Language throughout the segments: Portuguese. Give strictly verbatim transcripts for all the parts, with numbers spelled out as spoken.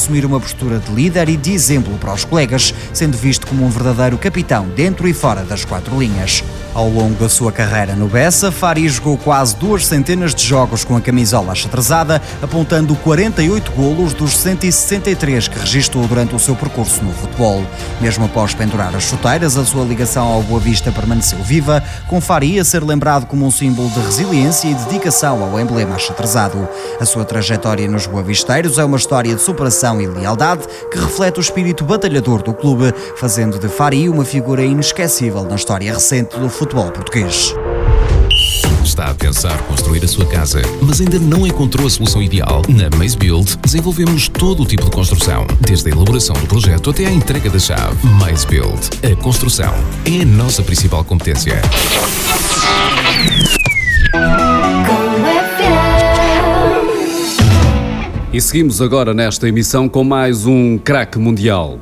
assumir uma postura de líder e de exemplo para os colegas, sendo visto como um verdadeiro capitão dentro e fora das quatro linhas. Ao longo da sua carreira no Bessa, Fari jogou quase duas centenas de jogos com a camisola achatrezada, apontando quarenta e oito golos dos cento e sessenta e três que registrou durante o seu percurso no futebol. Mesmo após pendurar as chuteiras, a sua ligação ao Boa Vista permaneceu viva, com Fari a ser lembrado como um símbolo de resiliência e dedicação ao emblema achatrezado. A sua trajetória nos boavisteiros é uma história de superação e lealdade que reflete o espírito batalhador do clube, fazendo de Fari uma figura inesquecível na história recente do futebol português. Está a pensar construir a sua casa, mas ainda não encontrou a solução ideal? Na Maze Build desenvolvemos todo o tipo de construção, desde a elaboração do projeto até à entrega da chave. Maze Build. A construção é a nossa principal competência. E seguimos agora nesta emissão com mais um craque mundial.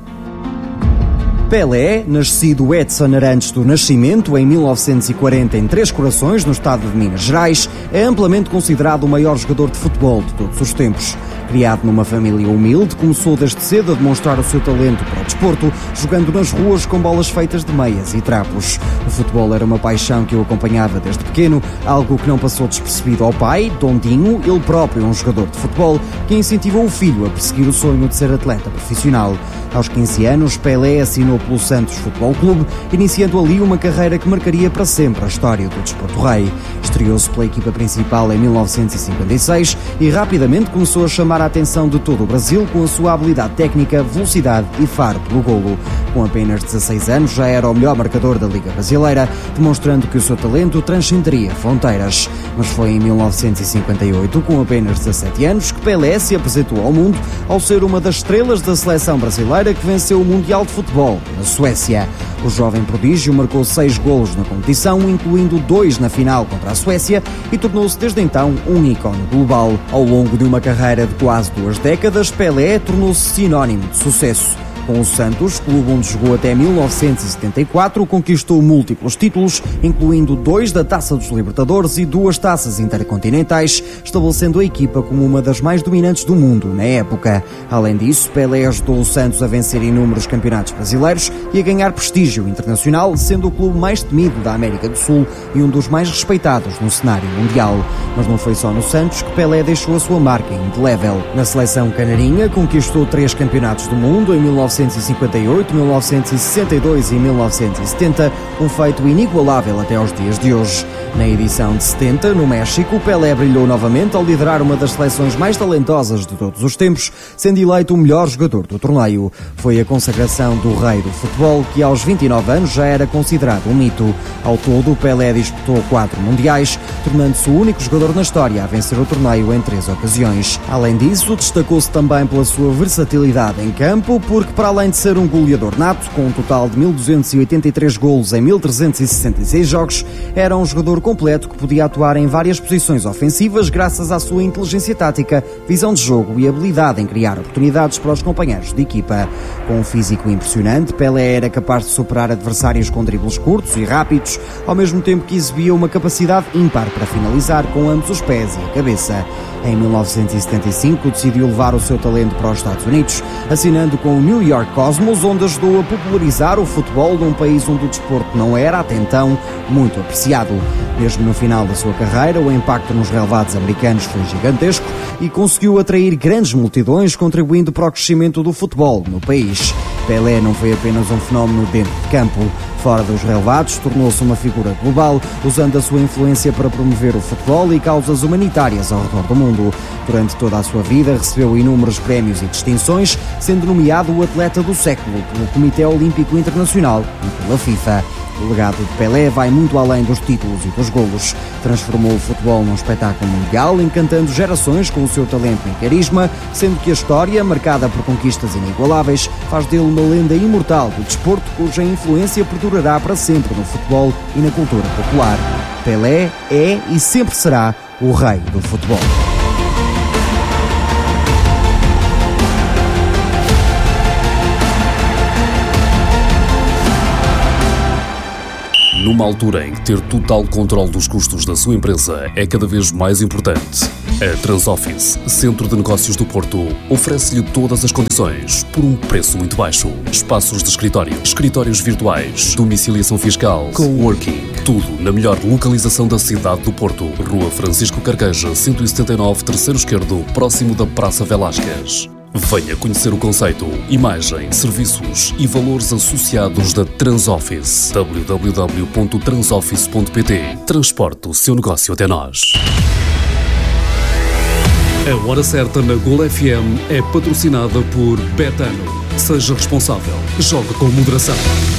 Pelé, nascido Edson Arantes do Nascimento em mil novecentos e quarenta em Três Corações, no estado de Minas Gerais, é amplamente considerado o maior jogador de futebol de todos os tempos. Criado numa família humilde, começou desde cedo a demonstrar o seu talento para o desporto, jogando nas ruas com bolas feitas de meias e trapos. O futebol era uma paixão que o acompanhava desde pequeno, algo que não passou despercebido ao pai, Dom Dinho, ele próprio um jogador de futebol, que incentivou o filho a perseguir o sonho de ser atleta profissional. Aos quinze anos, Pelé assinou pelo Santos Futebol Clube, iniciando ali uma carreira que marcaria para sempre a história do desporto rei. Estreou-se pela equipa principal em mil novecentos e cinquenta e seis e rapidamente começou a chamar a atenção de todo o Brasil com a sua habilidade técnica, velocidade e faro pelo golo. Com apenas dezasseis anos já era o melhor marcador da Liga Brasileira, demonstrando que o seu talento transcenderia fronteiras. Mas foi em mil novecentos e cinquenta e oito, com apenas dezassete anos, que Pelé se apresentou ao mundo ao ser uma das estrelas da seleção brasileira que venceu o Mundial de Futebol na Suécia. O jovem prodígio marcou seis golos na competição, incluindo dois na final contra a Suécia, e tornou-se desde então um ícone global. Ao longo de uma carreira de quase duas décadas, Pelé tornou-se sinónimo de sucesso. Com o Santos, clube onde jogou até mil novecentos e setenta e quatro, conquistou múltiplos títulos, incluindo dois da Taça dos Libertadores e duas taças intercontinentais, estabelecendo a equipa como uma das mais dominantes do mundo na época. Além disso, Pelé ajudou o Santos a vencer inúmeros campeonatos brasileiros e a ganhar prestígio internacional, sendo o clube mais temido da América do Sul e um dos mais respeitados no cenário mundial. Mas não foi só no Santos que Pelé deixou a sua marca indelével. Na seleção canarinha, conquistou três campeonatos do mundo em mil novecentos e cinquenta e oito, mil novecentos e sessenta e dois e mil novecentos e setenta, um feito inigualável até aos dias de hoje. Na edição de setenta, no México, Pelé brilhou novamente ao liderar uma das seleções mais talentosas de todos os tempos, sendo eleito o melhor jogador do torneio. Foi a consagração do rei do futebol, que aos vinte e nove anos já era considerado um mito. Ao todo, Pelé disputou quatro mundiais, tornando-se o único jogador na história a vencer o torneio em três ocasiões. Além disso, destacou-se também pela sua versatilidade em campo, porque para além de ser um goleador nato, com um total de mil duzentos e oitenta e três golos em mil trezentos e sessenta e seis jogos, era um jogador completo que podia atuar em várias posições ofensivas graças à sua inteligência tática, visão de jogo e habilidade em criar oportunidades para os companheiros de equipa. Com um físico impressionante, Pelé era capaz de superar adversários com dribles curtos e rápidos, ao mesmo tempo que exibia uma capacidade ímpar para finalizar com ambos os pés e a cabeça. Em mil novecentos e setenta e cinco, decidiu levar o seu talento para os Estados Unidos, assinando com o New York Cosmos, onde ajudou a popularizar o futebol num país onde o desporto não era, até então, muito apreciado. Mesmo no final da sua carreira, o impacto nos relevados americanos foi gigantesco e conseguiu atrair grandes multidões, contribuindo para o crescimento do futebol no país. Pelé não foi apenas um fenómeno dentro de campo. Fora dos relevados, tornou-se uma figura global, usando a sua influência para promover o futebol e causas humanitárias ao redor do mundo. Durante toda a sua vida, recebeu inúmeros prémios e distinções, sendo nomeado o atleta do século pelo Comitê Olímpico Internacional e pela FIFA. O legado de Pelé vai muito além dos títulos e dos golos. Transformou o futebol num espetáculo mundial, encantando gerações com o seu talento e carisma, sendo que a história, marcada por conquistas inigualáveis, faz dele uma lenda imortal do desporto, cuja influência perdurará para sempre no futebol e na cultura popular. Pelé é e sempre será o rei do futebol. Numa altura em que ter total controle dos custos da sua empresa é cada vez mais importante, A Transoffice, Centro de Negócios do Porto, oferece-lhe todas as condições por um preço muito baixo. Espaços de escritório, escritórios virtuais, domiciliação fiscal, coworking, tudo na melhor localização da cidade do Porto. Rua Francisco Carqueja, cento e setenta e nove, terceiro esquerdo, próximo da Praça Velásquez. Venha conhecer o conceito, imagem, serviços e valores associados da Transoffice. w w w ponto transoffice ponto p t. Transporte o seu negócio até nós. A Hora Certa na Gol F M é patrocinada por Betano. Seja responsável. Jogue com moderação.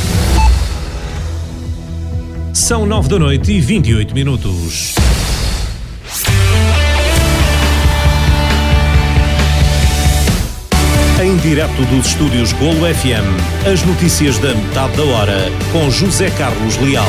São nove da noite e vinte e oito minutos. Em direto dos estúdios Golo F M, as notícias da metade da hora, com José Carlos Leal.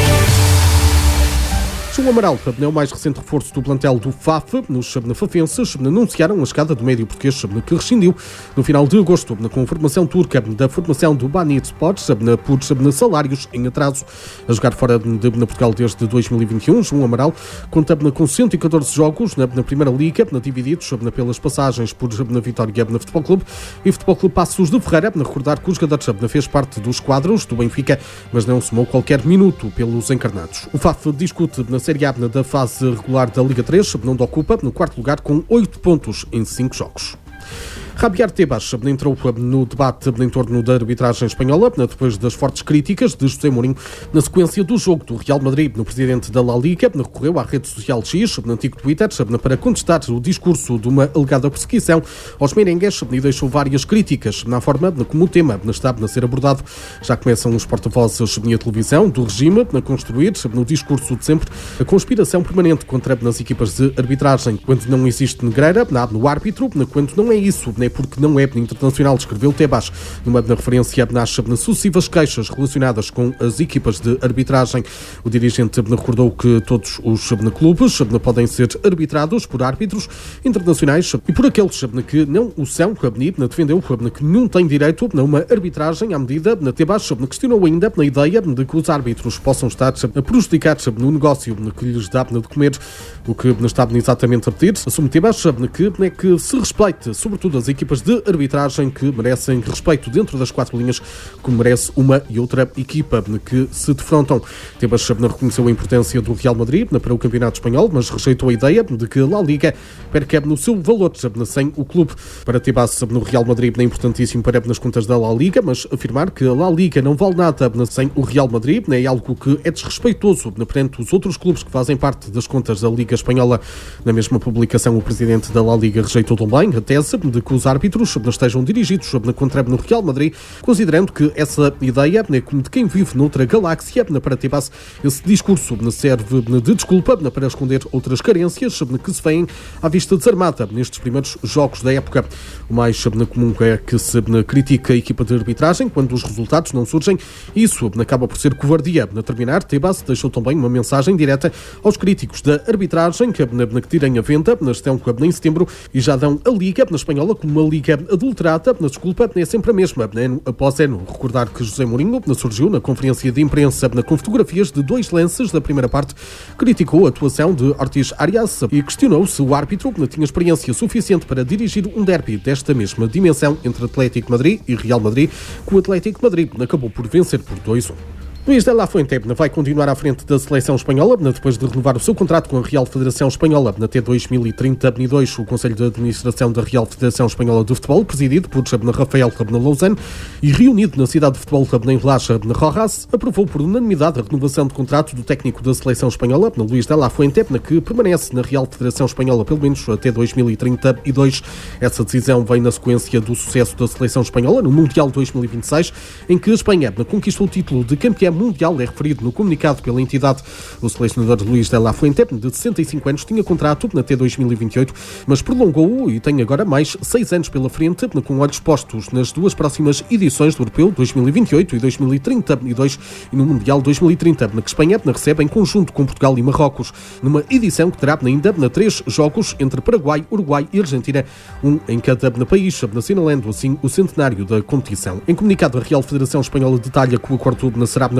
O Amaral é o mais recente reforço do plantel do F A F. Nos fafenses anunciaram a chegada do médio português que rescindiu no final de agosto com a formação turca da formação do Bani Sports por salários em atraso. A jogar fora de Portugal desde dois mil e vinte e um, João Amaral conta com cento e catorze jogos na Primeira Liga, divididos pelas passagens por Vitória no Futebol Clube e Futebol Clube Passos de Ferreira. Recordar que o jogador fez parte dos quadros do Benfica, mas não somou qualquer minuto pelos encarnados. O F A F discute na Série A da fase regular da Liga três, onde ocupa no quarto lugar com oito pontos em cinco jogos. Javier Tebas entrou no debate em torno da arbitragem espanhola depois das fortes críticas de José Mourinho na sequência do jogo do Real Madrid. O presidente da La Liga recorreu à rede social X, no antigo Twitter, para contestar o discurso de uma alegada perseguição aos merengues e deixou várias críticas na forma como o tema está a ser abordado. Já começam os porta-vozes e a televisão do regime a construir no discurso de sempre a conspiração permanente contra as equipas de arbitragem. Quando não existe negreira, há no árbitro, quando não é isso, porque não é internacional, escreveu Tebas, numa referência às sucessivas queixas relacionadas com as equipas de arbitragem. O dirigente recordou que todos os clubes podem ser arbitrados por árbitros internacionais e por aqueles que não o são. Defendeu que não tem direito a uma arbitragem à medida. Tebas questionou ainda a ideia de que os árbitros possam estar a prejudicar no negócio que lhes dá de comer, o que está exatamente a pedir. Assume Tebas que é que se respeite, sobretudo, as equipas de arbitragem que merecem respeito dentro das quatro linhas, como merece uma e outra equipa que se defrontam. Tebas reconheceu a importância do Real Madrid para o Campeonato Espanhol, mas rejeitou a ideia de que a La Liga perca no seu valor sem o clube. Para Tebas, no Real Madrid é importantíssimo para nas contas da La Liga, mas afirmar que a La Liga não vale nada sem o Real Madrid é algo que é desrespeitoso perante os outros clubes que fazem parte das contas da Liga Espanhola. Na mesma publicação, o presidente da La Liga rejeitou também a tese de que os árbitros estejam dirigidos contra no Real Madrid, considerando que essa ideia, como de quem vive noutra galáxia, para Tebas, esse discurso serve de desculpa para esconder outras carências que se veem à vista desarmada nestes primeiros jogos da época. O mais comum é que se critica a equipa de arbitragem quando os resultados não surgem, e isso acaba por ser covardia. Na terminar, Tebas deixou também uma mensagem direta aos críticos da arbitragem que, que tirem a venda estão em setembro e já dão a Liga na espanhola como uma liga adulterada. Na desculpa é sempre a mesma, ano após ano. Recordar que José Mourinho surgiu na conferência de imprensa com fotografias de dois lances da primeira parte, criticou a atuação de Ortiz Arias e questionou se o árbitro tinha experiência suficiente para dirigir um derby desta mesma dimensão entre Atlético Madrid e Real Madrid, que o Atlético Madrid acabou por vencer por dois a um. Luís de la Fuente vai continuar à frente da seleção espanhola depois de renovar o seu contrato com a Real Federação Espanhola até dois mil e trinta e dois. O Conselho de Administração da Real Federação Espanhola de Futebol, presidido por Rafael Lousane e reunido na cidade de futebol em Relaxa, na Rojas, aprovou por unanimidade a renovação de contrato do técnico da seleção espanhola, Luís de la Fuente, que permanece na Real Federação Espanhola pelo menos até dois mil e trinta e dois. Essa decisão vem na sequência do sucesso da seleção espanhola no Mundial dois mil e vinte e seis, em que a Espanha conquistou o título de campeão mundial, é referido no comunicado pela entidade. O selecionador Luís de la Fuente, de sessenta e cinco anos, tinha contrato até dois mil e vinte e oito, mas prolongou-o e tem agora mais seis anos pela frente, com olhos postos nas duas próximas edições do Europeu dois mil e vinte e oito e dois mil e trinta e dois e no Mundial dois mil e trinta, na que Espanha recebe em conjunto com Portugal e Marrocos, numa edição que terá ainda três jogos entre Paraguai, Uruguai e Argentina, um em cada país, assinalando assim o centenário da competição. Em comunicado, a Real Federação Espanhola detalha que o acordo será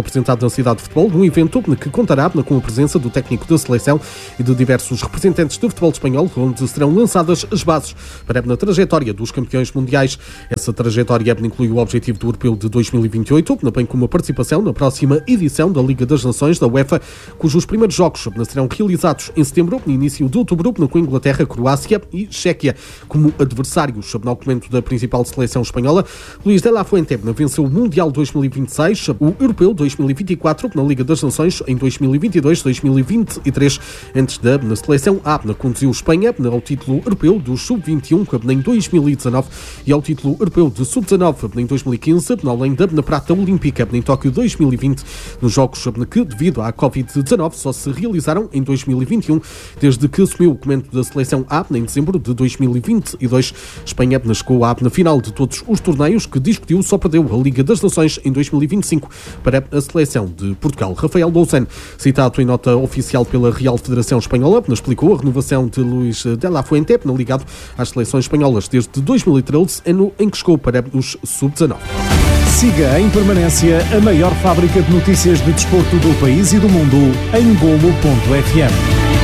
apresentado na cidade de futebol, num evento que contará com a presença do técnico da seleção e de diversos representantes do futebol espanhol, onde serão lançadas as bases para a trajetória dos campeões mundiais. Essa trajetória inclui o objetivo do Europeu de dois mil e vinte e oito, bem como a participação na próxima edição da Liga das Nações da UEFA, cujos primeiros jogos serão realizados em setembro e início de outubro, com Inglaterra, Croácia e Chequia como adversários. No documento da principal seleção espanhola, Luís de la Fuente venceu o Mundial dois mil e vinte e seis, o Europeu dois mil e vinte e quatro na Liga das Nações em dois mil e vinte e dois dois mil e vinte e três, antes da na seleção A, conduziu Espanha ao título europeu do sub vinte e um em dois mil e dezanove e ao título europeu de sub dezanove em dois mil e quinze, além da na prata olímpica em Tóquio dois mil e vinte, nos jogos que, devido à covid dezanove, só se realizaram em dois mil e vinte e um, desde que assumiu o comando da seleção A em dezembro de dois mil e vinte e dois. Espanha chegou à na final de todos os torneios que discutiu, só perdeu a Liga das Nações em dois mil e vinte e cinco para a seleção de Portugal. Rafael Louçan, citado em nota oficial pela Real Federação Espanhola, explicou a renovação de Luís de la Fuente, ligado às seleções espanholas desde dois mil e treze, ano em que chegou para os sub dezanove. Siga em permanência a maior fábrica de notícias de desporto do país e do mundo em golo ponto f m.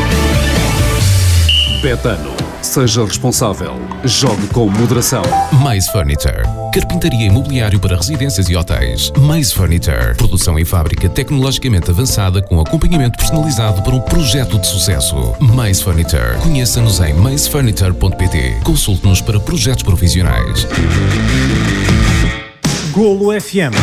Betano. Seja responsável. Jogue com moderação. Mais Furniture. Carpintaria e mobiliário para residências e hotéis. Mais Furniture. Produção em fábrica tecnologicamente avançada com acompanhamento personalizado para um projeto de sucesso. Mais Furniture. Conheça-nos em mais furniture ponto p t. Consulte-nos para projetos profissionais. Golo F M.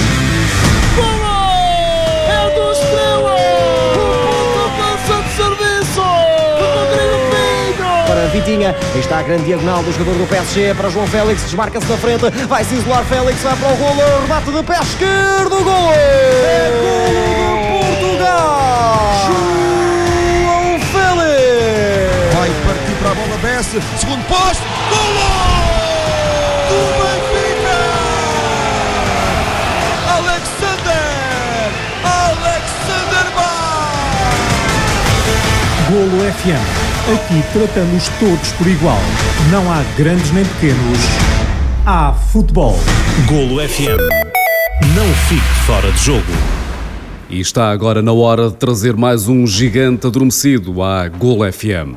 Vitinha, aí está a grande diagonal do jogador do P S G para João Félix, desmarca-se na frente, vai-se isolar Félix, vai para o golo, rebate de pé esquerdo, golo! É golo de Portugal! João Félix! Vai partir para a bola, Bessi, segundo posto, golo! Do Benfica! Alexander! Alexander Bach! Golo F M. Aqui tratamos todos por igual. Não há grandes nem pequenos. Há futebol. Golo F M. Não fique fora de jogo. E está agora na hora de trazer mais um gigante adormecido à Golo F M.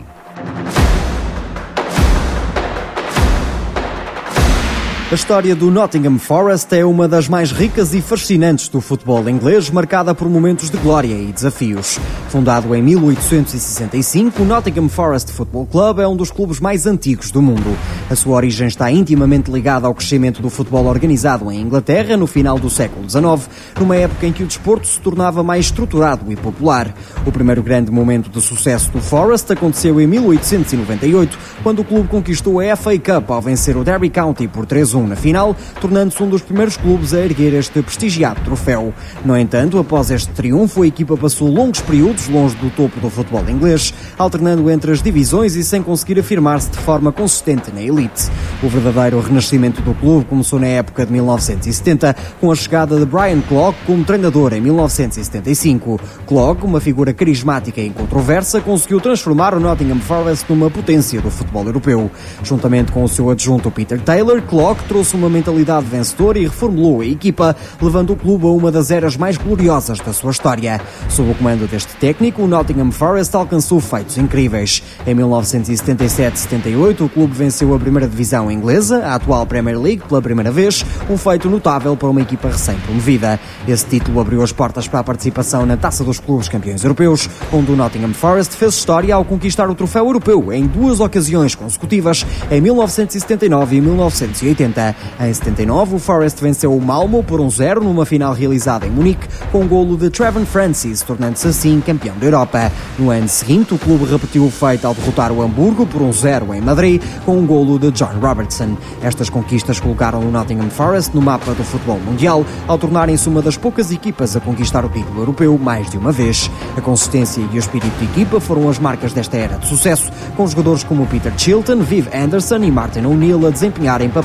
A história do Nottingham Forest é uma das mais ricas e fascinantes do futebol inglês, marcada por momentos de glória e desafios. Fundado em mil oitocentos e sessenta e cinco, o Nottingham Forest Football Club é um dos clubes mais antigos do mundo. A sua origem está intimamente ligada ao crescimento do futebol organizado em Inglaterra no final do século dezanove, numa época em que o desporto se tornava mais estruturado e popular. O primeiro grande momento de sucesso do Forest aconteceu em mil oitocentos e noventa e oito, quando o clube conquistou a F A Cup ao vencer o Derby County por três a um na final, tornando-se um dos primeiros clubes a erguer este prestigiado troféu. No entanto, após este triunfo, a equipa passou longos períodos longe do topo do futebol inglês, alternando entre as divisões e sem conseguir afirmar-se de forma consistente na elite. O verdadeiro renascimento do clube começou na época de mil novecentos e setenta, com a chegada de Brian Clough como treinador em mil novecentos e setenta e cinco. Clough, uma figura carismática e incontroversa, conseguiu transformar o Nottingham Forest numa potência do futebol europeu. Juntamente com o seu adjunto Peter Taylor, Clough trouxe uma mentalidade vencedora e reformulou a equipa, levando o clube a uma das eras mais gloriosas da sua história. Sob o comando deste técnico, o Nottingham Forest alcançou feitos incríveis. Em mil novecentos e setenta e sete setenta e oito, o clube venceu a primeira divisão inglesa, a atual Premier League, pela primeira vez, um feito notável para uma equipa recém-promovida. Esse título abriu as portas para a participação na Taça dos Clubes Campeões Europeus, onde o Nottingham Forest fez história ao conquistar o troféu europeu em duas ocasiões consecutivas, em mil novecentos e setenta e nove e mil novecentos e oitenta. Em setenta e nove, o Forest venceu o Malmo por um zero numa final realizada em Munique, com um golo de Trevor Francis, tornando-se assim campeão da Europa. No ano seguinte, o clube repetiu o feito ao derrotar o Hamburgo por um zero em Madrid, com um golo de John Robertson. Estas conquistas colocaram o Nottingham Forest no mapa do futebol mundial, ao tornarem-se uma das poucas equipas a conquistar o título europeu mais de uma vez. A consistência e o espírito de equipa foram as marcas desta era de sucesso, com jogadores como Peter Chilton, Viv Anderson e Martin O'Neill a desempenharem papéis fundamentais.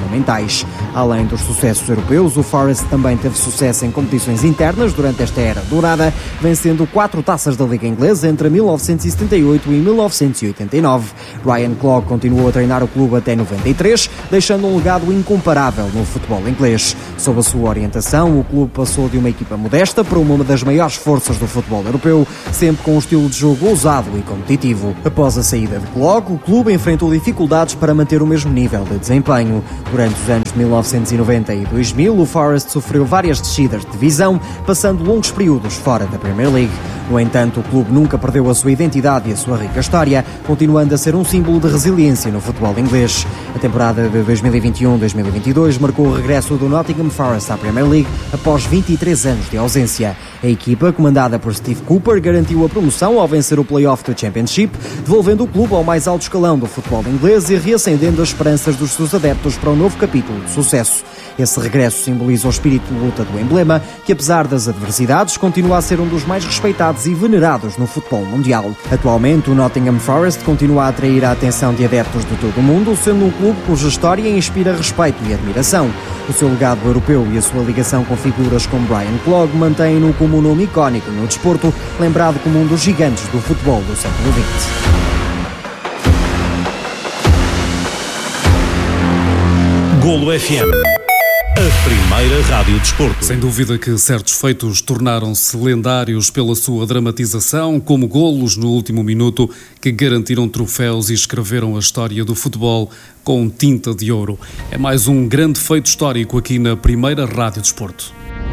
fundamentais. Além dos sucessos europeus, o Forest também teve sucesso em competições internas durante esta era dourada, vencendo quatro taças da Liga Inglesa entre mil novecentos e setenta e oito e mil novecentos e oitenta e nove. Ryan Clough continuou a treinar o clube até noventa e três, deixando um legado incomparável no futebol inglês. Sob a sua orientação, o clube passou de uma equipa modesta para uma das maiores forças do futebol europeu, sempre com um estilo de jogo ousado e competitivo. Após a saída de Clough, o clube enfrentou dificuldades para manter o mesmo nível de desempenho. Durante os anos de mil novecentos e noventa e dois mil, o Forest sofreu várias descidas de divisão, passando longos períodos fora da Premier League. No entanto, o clube nunca perdeu a sua identidade e a sua rica história, continuando a ser um símbolo de resiliência no futebol inglês. A temporada de dois mil e vinte e um dois mil e vinte e dois marcou o regresso do Nottingham Forest à Premier League após vinte e três anos de ausência. A equipa, comandada por Steve Cooper, garantiu a promoção ao vencer o play-off do Championship, devolvendo o clube ao mais alto escalão do futebol inglês e reacendendo as esperanças dos seus adeptos para um novo capítulo de sucesso. Esse regresso simboliza o espírito de luta do emblema, que apesar das adversidades, continua a ser um dos mais respeitados e venerados no futebol mundial. Atualmente, o Nottingham Forest continua a atrair a atenção de adeptos de todo o mundo, sendo um clube cuja história inspira respeito e admiração. O seu legado europeu e a sua ligação com figuras como Brian Clough mantêm-no como um nome icónico no desporto, lembrado como um dos gigantes do futebol do século vinte. Golo F M, a primeira rádio de desporto. Sem dúvida que certos feitos tornaram-se lendários pela sua dramatização, como golos no último minuto que garantiram troféus e escreveram a história do futebol com tinta de ouro. É mais um grande feito histórico aqui na primeira rádio de desporto.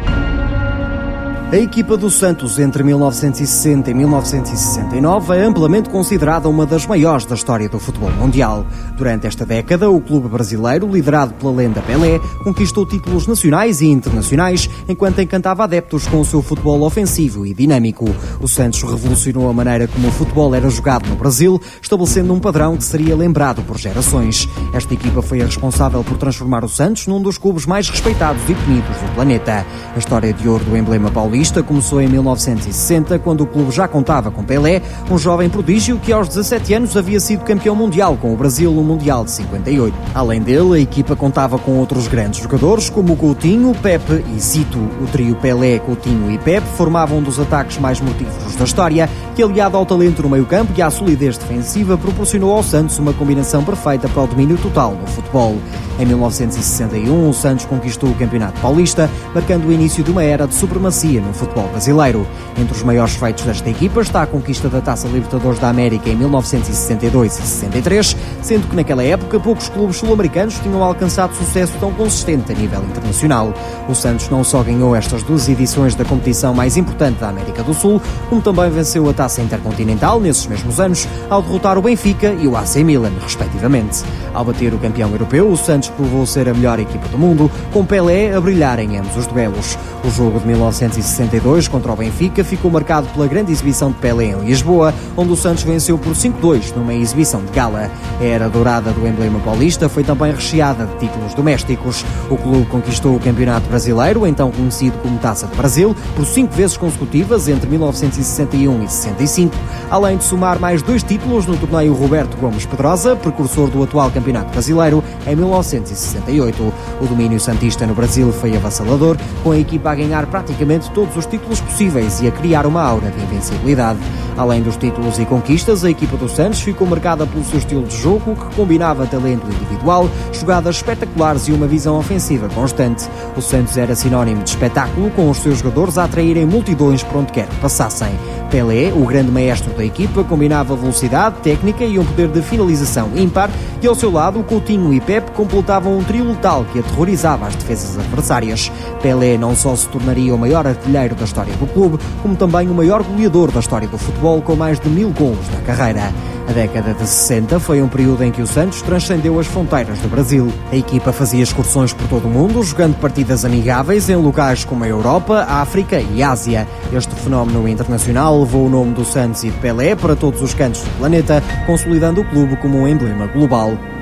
A equipa do Santos entre mil novecentos e sessenta e mil novecentos e sessenta e nove é amplamente considerada uma das maiores da história do futebol mundial. Durante esta década, o clube brasileiro, liderado pela lenda Pelé, conquistou títulos nacionais e internacionais, enquanto encantava adeptos com o seu futebol ofensivo e dinâmico. O Santos revolucionou a maneira como o futebol era jogado no Brasil, estabelecendo um padrão que seria lembrado por gerações. Esta equipa foi a responsável por transformar o Santos num dos clubes mais respeitados e temidos do planeta. A história de ouro do emblema paulista começou em mil novecentos e sessenta, quando o clube já contava com Pelé, um jovem prodígio que aos dezassete anos havia sido campeão mundial com o Brasil no Mundial de cinquenta e oito. Além dele, a equipa contava com outros grandes jogadores como Coutinho, Pepe e Zito. O trio Pelé, Coutinho e Pepe formavam um dos ataques mais mortíferos da história, que aliado ao talento no meio-campo e à solidez defensiva proporcionou ao Santos uma combinação perfeita para o domínio total no futebol. Em mil novecentos e sessenta e um, o Santos conquistou o Campeonato Paulista, marcando o início de uma era de supremacia no futebol brasileiro. Entre os maiores feitos desta equipa está a conquista da Taça Libertadores da América em mil novecentos e sessenta e dois e sessenta e três, sendo que naquela época poucos clubes sul-americanos tinham alcançado sucesso tão consistente a nível internacional. O Santos não só ganhou estas duas edições da competição mais importante da América do Sul, como também venceu a Taça Intercontinental nesses mesmos anos, ao derrotar o Benfica e o A C Milan, respectivamente. Ao bater o campeão europeu, o Santos provou ser a melhor equipa do mundo, com Pelé a brilhar em ambos os duelos. O jogo de mil novecentos e sessenta e dois contra o Benfica ficou marcado pela grande exibição de Pelé em Lisboa, onde o Santos venceu por cinco a dois numa exibição de gala. A era dourada do emblema paulista foi também recheada de títulos domésticos. O clube conquistou o Campeonato Brasileiro, então conhecido como Taça de Brasil, por cinco vezes consecutivas entre mil novecentos e sessenta e um e sessenta e cinco, além de somar mais dois títulos no torneio Roberto Gomes Pedrosa, precursor do atual Campeonato Brasileiro, em mil novecentos e sessenta e oito. O domínio santista no Brasil foi avassalador, com a equipa a ganhar praticamente todos os títulos possíveis e a criar uma aura de invencibilidade. Além dos títulos e conquistas, a equipa do Santos ficou marcada pelo seu estilo de jogo, que combinava talento individual, jogadas espetaculares e uma visão ofensiva constante. O Santos era sinónimo de espetáculo, com os seus jogadores a atraírem multidões por onde quer que passassem. Pelé, o grande maestro da equipa, combinava velocidade, técnica e um poder de finalização ímpar, e ao seu lado, Coutinho e Pepe completavam um trio letal que aterrorizava as defesas adversárias. Pelé não só se tornaria o maior artilheiro da história do clube, como também o maior goleador da história do futebol, com mais de mil golos na carreira. A década de sessenta foi um período em que o Santos transcendeu as fronteiras do Brasil. A equipa fazia excursões por todo o mundo, jogando partidas amigáveis em locais como a Europa, a África e a Ásia. Este fenómeno internacional levou o nome do Santos e de Pelé para todos os cantos do planeta, consolidando o clube como um emblema global.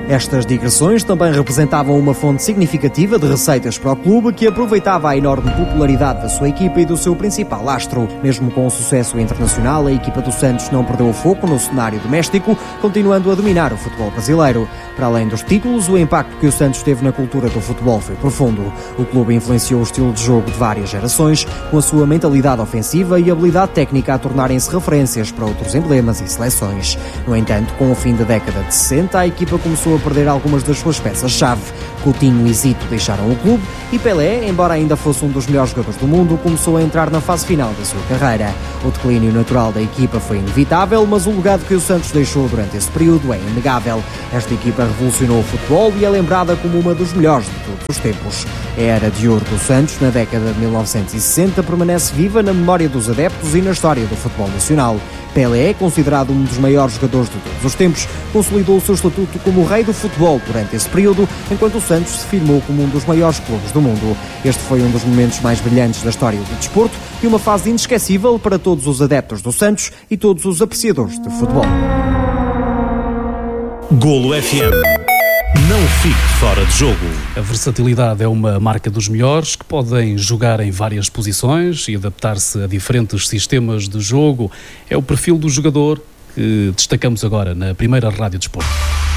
Estas digressões também representavam uma fonte significativa de receitas para o clube, que aproveitava a enorme popularidade da sua equipa e do seu principal astro. Mesmo com o sucesso internacional, a equipa do Santos não perdeu o foco no cenário doméstico, continuando a dominar o futebol brasileiro. Para além dos títulos, o impacto que o Santos teve na cultura do futebol foi profundo. O clube influenciou o estilo de jogo de várias gerações, com a sua mentalidade ofensiva e habilidade técnica a tornarem-se referências para outros emblemas e seleções. No entanto, com o fim da década de sessenta, a equipa começou a perder algumas das suas peças-chave. Coutinho e Zito deixaram o clube e Pelé, embora ainda fosse um dos melhores jogadores do mundo, começou a entrar na fase final da sua carreira. O declínio natural da equipa foi inevitável, mas o legado que o Santos deixou durante esse período é inegável. Esta equipa revolucionou o futebol e é lembrada como uma dos melhores de todos os tempos. A era de ouro do Santos, na década de mil novecentos e sessenta, permanece viva na memória dos adeptos e na história do futebol nacional. Pelé, considerado um dos maiores jogadores de todos os tempos, consolidou o seu estatuto como o rei do futebol durante esse período, enquanto o Santos se firmou como um dos maiores clubes do mundo. Este foi um dos momentos mais brilhantes da história do desporto e uma fase inesquecível para todos os adeptos do Santos e todos os apreciadores de futebol. Golo F M. Não fique fora de jogo. A versatilidade é uma marca dos melhores, que podem jogar em várias posições e adaptar-se a diferentes sistemas de jogo. É o perfil do jogador que destacamos agora na primeira Rádio Desporto.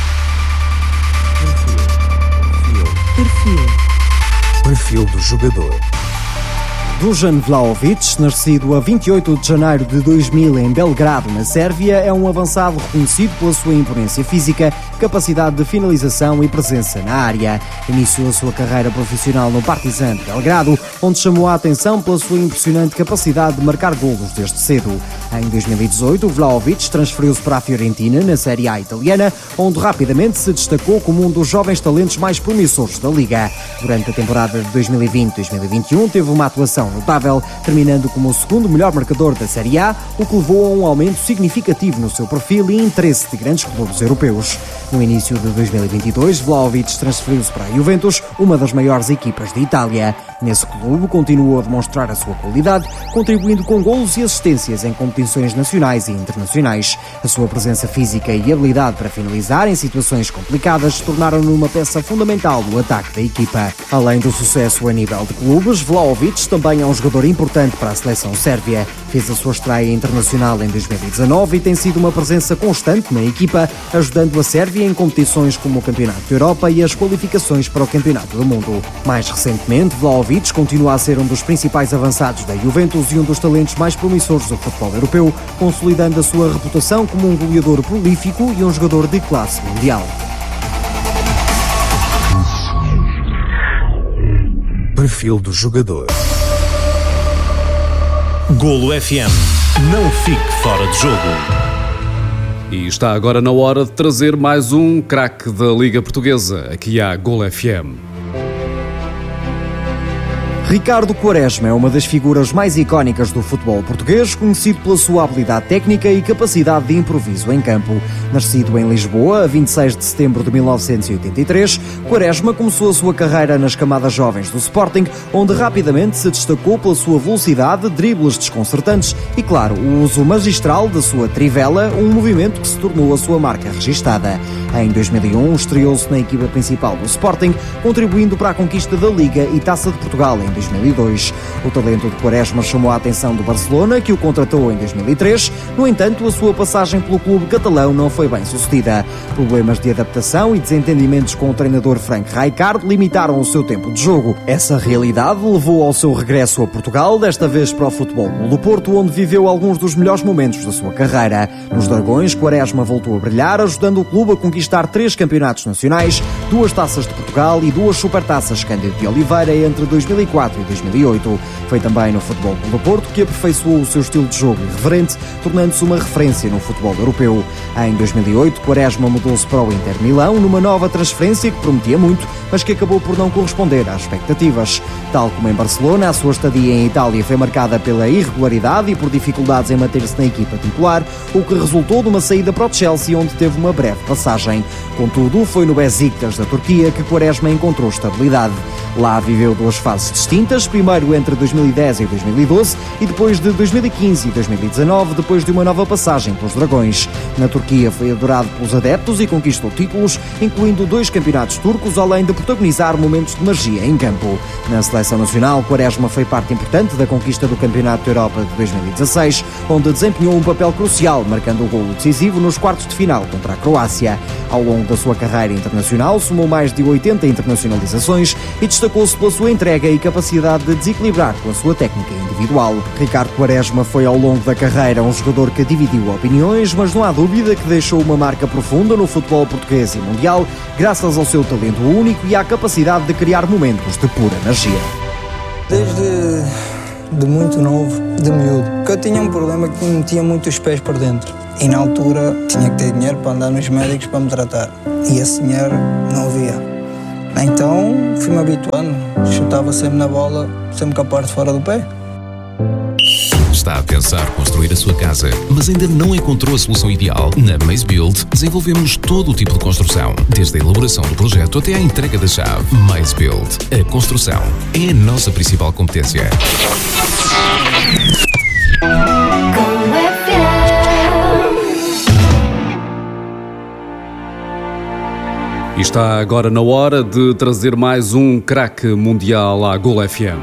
Perfil. Perfil. Perfil do jogador. Dusan Vlahovic, nascido a vinte e oito de janeiro de dois mil em Belgrado, na Sérvia, é um avançado reconhecido pela sua imponência física, capacidade de finalização e presença na área. Iniciou a sua carreira profissional no Partizan de Belgrado, onde chamou a atenção pela sua impressionante capacidade de marcar golos desde cedo. Em dois mil e dezoito, Vlahovic transferiu-se para a Fiorentina, na Série A italiana, onde rapidamente se destacou como um dos jovens talentos mais promissores da Liga. Durante a temporada de dois mil e vinte a dois mil e vinte e um, teve uma atuação notável, terminando como o segundo melhor marcador da Série A, o que levou a um aumento significativo no seu perfil e interesse de grandes clubes europeus. No início de dois mil e vinte e dois, Vlahovic transferiu-se para a Juventus, uma das maiores equipas de Itália. Nesse clube, continuou a demonstrar a sua qualidade, contribuindo com golos e assistências em competições nacionais e internacionais. A sua presença física e habilidade para finalizar em situações complicadas tornaram-no uma peça fundamental no ataque da equipa. Além do sucesso a nível de clubes, Vlahovic também é um jogador importante para a seleção sérvia. Fez a sua estreia internacional em dois mil e dezanove e tem sido uma presença constante na equipa, ajudando a Sérvia em competições como o Campeonato da Europa e as qualificações para o Campeonato do Mundo. Mais recentemente, Vlahovic continua a ser um dos principais avançados da Juventus e um dos talentos mais promissores do futebol europeu, consolidando a sua reputação como um goleador prolífico e um jogador de classe mundial. Perfil do jogador. Golo F M. Não fique fora de jogo. E está agora na hora de trazer mais um craque da Liga Portuguesa. Aqui há Golo F M. Ricardo Quaresma é uma das figuras mais icónicas do futebol português, conhecido pela sua habilidade técnica e capacidade de improviso em campo. Nascido em Lisboa, a vinte e seis de setembro de mil novecentos e oitenta e três, Quaresma começou a sua carreira nas camadas jovens do Sporting, onde rapidamente se destacou pela sua velocidade, dribles desconcertantes e, claro, o uso magistral da sua trivela, um movimento que se tornou a sua marca registada. Em dois mil e um, estreou-se na equipa principal do Sporting, contribuindo para a conquista da Liga e Taça de Portugal em dois mil e dois. O talento de Quaresma chamou a atenção do Barcelona, que o contratou em dois mil e três. No entanto, a sua passagem pelo clube catalão não foi bem sucedida. Problemas de adaptação e desentendimentos com o treinador Frank Rijkaard limitaram o seu tempo de jogo. Essa realidade levou ao seu regresso a Portugal, desta vez para o Futebol Clube do Porto, onde viveu alguns dos melhores momentos da sua carreira. Nos Dragões, Quaresma voltou a brilhar, ajudando o clube a conquistar três campeonatos nacionais, duas taças de Portugal e duas supertaças Cândido de Oliveira entre dois mil e quatro e dois mil e oito. Foi também no Futebol Clube do Porto que aperfeiçoou o seu estilo de jogo irreverente, tornando-se uma referência no futebol europeu. Em dois mil e oito, Quaresma mudou-se para o Inter Milão numa nova transferência que prometia muito, mas que acabou por não corresponder às expectativas. Tal como em Barcelona, a sua estadia em Itália foi marcada pela irregularidade e por dificuldades em manter-se na equipa titular, o que resultou de uma saída para o Chelsea, onde teve uma breve passagem. Contudo, foi no Besiktas da Turquia que Quaresma encontrou estabilidade. Lá viveu duas fases distintas, primeiro entre dois mil e dez e dois mil e doze e depois de dois mil e quinze e dois mil e dezanove, depois de uma nova passagem pelos Dragões. Na Turquia foi adorado pelos adeptos e conquistou títulos, incluindo dois campeonatos turcos, além de protagonizar momentos de magia em campo. Na seleção nacional, Quaresma foi parte importante da conquista do Campeonato da Europa de dois mil e dezasseis, onde desempenhou um papel crucial, marcando o golo decisivo nos quartos de final contra a Croácia. Ao longo da sua carreira internacional, somou mais de oitenta internacionalizações e destacou-se pela sua entrega e capacidade de desequilibrar com a sua técnica individual. Ricardo Quaresma foi ao longo da carreira um jogador que dividiu opiniões, mas não há dúvida que deixou uma marca profunda no futebol português e mundial, graças ao seu talento único e à capacidade de criar momentos de pura magia. Desde de muito novo, de miúdo, porque eu tinha um problema que me metia muito os pés para dentro. E na altura tinha que ter dinheiro para andar nos médicos para me tratar. E esse dinheiro não havia. Então fui-me habituando, chutava sempre na bola, sempre com a parte fora do pé. Está a pensar construir a sua casa, mas ainda não encontrou a solução ideal? Na MazeBuild desenvolvemos todo o tipo de construção, desde a elaboração do projeto até à entrega da chave. MazeBuild. A construção é a nossa principal competência. E está agora na hora de trazer mais um craque mundial à Gol F M.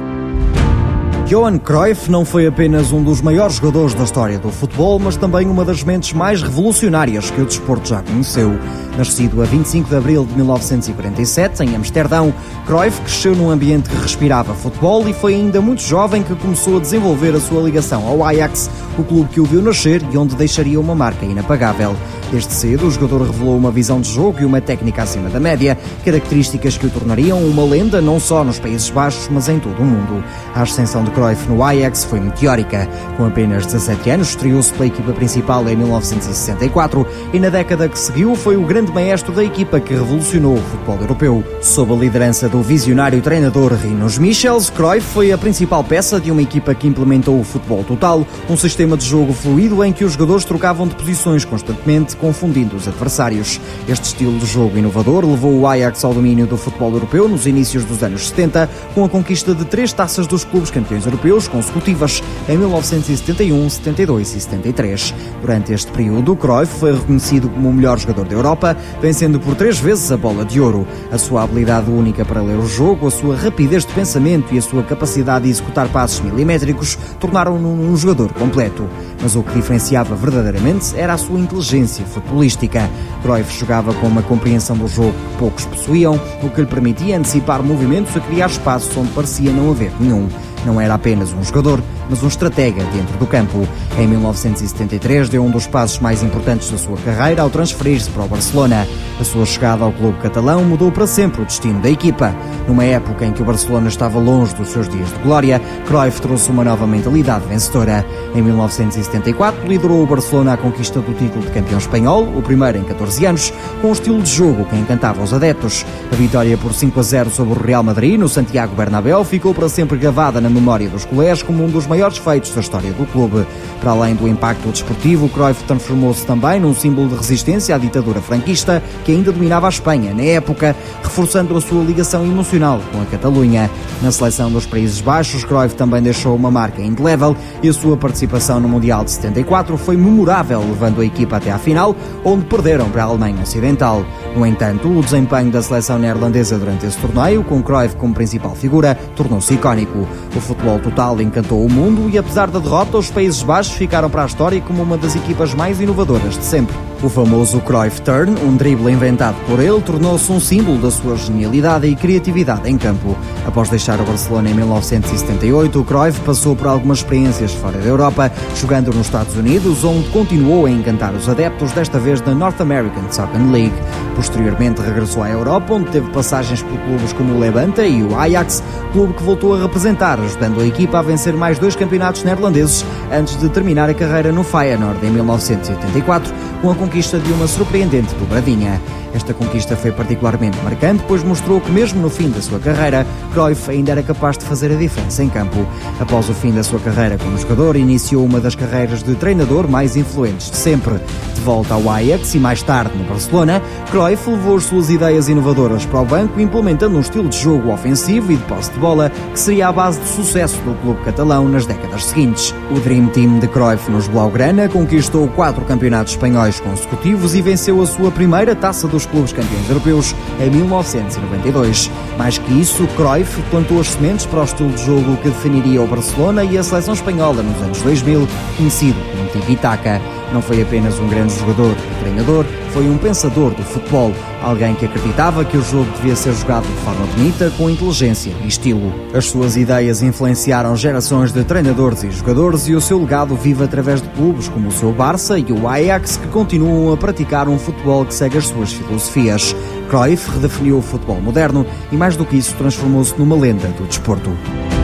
Johan Cruyff não foi apenas um dos maiores jogadores da história do futebol, mas também uma das mentes mais revolucionárias que o desporto já conheceu. Nascido a vinte e cinco de abril de mil novecentos e quarenta e sete, em Amsterdão, Cruyff cresceu num ambiente que respirava futebol e foi ainda muito jovem que começou a desenvolver a sua ligação ao Ajax, o clube que o viu nascer e onde deixaria uma marca inapagável. Desde cedo, o jogador revelou uma visão de jogo e uma técnica acima da média, características que o tornariam uma lenda não só nos Países Baixos, mas em todo o mundo. A ascensão de Cruyff no Ajax foi meteórica. Com apenas dezassete anos, estreou-se pela equipa principal em mil novecentos e sessenta e quatro e na década que seguiu foi o grande maestro da equipa que revolucionou o futebol europeu. Sob a liderança do visionário treinador Rinus Michels, Cruyff foi a principal peça de uma equipa que implementou o futebol total, um sistema de jogo fluido em que os jogadores trocavam de posições constantemente, confundindo os adversários. Este estilo de jogo inovador levou o Ajax ao domínio do futebol europeu nos inícios dos anos setenta, com a conquista de três taças dos clubes campeões europeus consecutivas em mil novecentos e setenta e um, setenta e dois e setenta e três. Durante este período, Cruyff foi reconhecido como o melhor jogador da Europa, vencendo por três vezes a bola de ouro. A sua habilidade única para ler o jogo, a sua rapidez de pensamento e a sua capacidade de executar passos milimétricos tornaram-no um jogador completo. Mas o que diferenciava verdadeiramente era a sua inteligência futebolística. Cruyff jogava com uma compreensão do jogo que poucos possuíam, o que lhe permitia antecipar movimentos a criar espaços onde parecia não haver nenhum. Não era apenas um jogador, mas um estratega dentro do campo. Em mil novecentos e setenta e três deu um dos passos mais importantes da sua carreira ao transferir-se para o Barcelona. A sua chegada ao clube catalão mudou para sempre o destino da equipa. Numa época em que o Barcelona estava longe dos seus dias de glória, Cruyff trouxe uma nova mentalidade vencedora. Em mil novecentos e setenta e quatro liderou o Barcelona à conquista do título de campeão espanhol, o primeiro em catorze anos, com um estilo de jogo que encantava os adeptos. A vitória por cinco a zero sobre o Real Madrid no Santiago Bernabéu ficou para sempre gravada na memória dos culés como um dos maiores feitos da história do clube. Para além do impacto desportivo, Cruyff transformou-se também num símbolo de resistência à ditadura franquista que ainda dominava a Espanha na época, reforçando a sua ligação emocional com a Catalunha. Na seleção dos Países Baixos, Cruyff também deixou uma marca indelével e a sua participação no Mundial de setenta e quatro foi memorável, levando a equipa até à final, onde perderam para a Alemanha Ocidental. No entanto, o desempenho da seleção neerlandesa durante esse torneio, com Cruyff como principal figura, tornou-se icónico. O futebol total encantou o mundo e, apesar da derrota, os Países Baixos ficaram para a história como uma das equipas mais inovadoras de sempre. O famoso Cruyff Turn, um drible inventado por ele, tornou-se um símbolo da sua genialidade e criatividade em campo. Após deixar o Barcelona em mil novecentos e setenta e oito, o Cruyff passou por algumas experiências fora da Europa, jogando nos Estados Unidos, onde continuou a encantar os adeptos, desta vez da North American Soccer League. Posteriormente regressou à Europa, onde teve passagens por clubes como o Levante e o Ajax, clube que voltou a representar, ajudando a equipa a vencer mais dois campeonatos neerlandeses antes de terminar a carreira no Feyenoord em mil novecentos e oitenta e quatro, com a conquista de uma surpreendente dobradinha. Esta conquista foi particularmente marcante, pois mostrou que mesmo no fim da sua carreira, Cruyff ainda era capaz de fazer a diferença em campo. Após o fim da sua carreira como jogador, iniciou uma das carreiras de treinador mais influentes de sempre. De volta ao Ajax e mais tarde no Barcelona, Cruyff levou as suas ideias inovadoras para o banco, implementando um estilo de jogo ofensivo e de posse de bola que seria a base de sucesso do clube catalão nas décadas seguintes. O Dream Team de Cruyff nos Blaugrana conquistou quatro campeonatos espanhóis consecutivos e venceu a sua primeira taça dos clubes campeões europeus em mil novecentos e noventa e dois. Mais que isso, Cruyff plantou as sementes para o estilo de jogo que definiria o Barcelona e a seleção espanhola nos anos dois mil, conhecido como tiki-taka. Não foi apenas um grande jogador e treinador, foi um pensador do futebol, alguém que acreditava que o jogo devia ser jogado de forma bonita, com inteligência e estilo. As suas ideias influenciaram gerações de treinadores e jogadores e o seu legado vive através de clubes como o seu Barça e o Ajax, que continuam a praticar um futebol que segue as suas filosofias. Cruyff redefiniu o futebol moderno e, mais do que isso, transformou-se numa lenda do desporto.